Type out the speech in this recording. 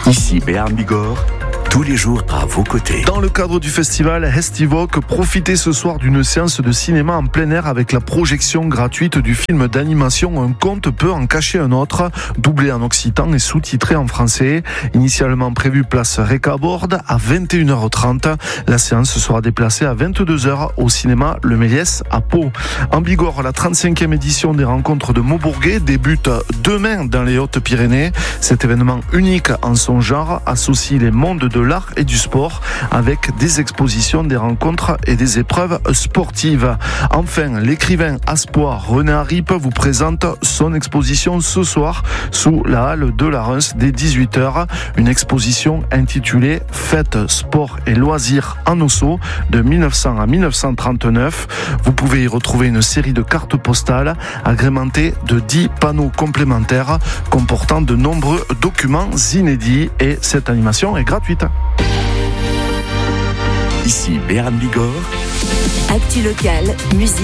Ici Béarn Bigorre, tous les jours à vos côtés. Dans le cadre du festival Estivoque, profitez ce soir d'une séance de cinéma en plein air avec la projection gratuite du film d'animation Un conte peut en cacher un autre, doublé en occitan et sous-titré en français. Initialement prévu place Récabord à 21h30. La séance sera déplacée à 22h au cinéma Le Méliès à Pau. En Bigorre, la 35e édition des rencontres de Maubourguet débute demain dans les Hautes-Pyrénées. Cet événement unique en son genre associe les mondes de l'art et du sport avec des expositions, des rencontres et des épreuves sportives. Enfin, l'écrivain Aspoir René Harip vous présente son exposition ce soir sous la halle de la Reims dès 18h. Une exposition intitulée Fêtes, sport et loisirs en Ossau de 1900 à 1939. Vous pouvez y retrouver une série de cartes postales agrémentées de 10 panneaux complémentaires comportant de nombreux documents inédits et cette animation est gratuite. Ici Béarn Bigorre. Actu locale, musique.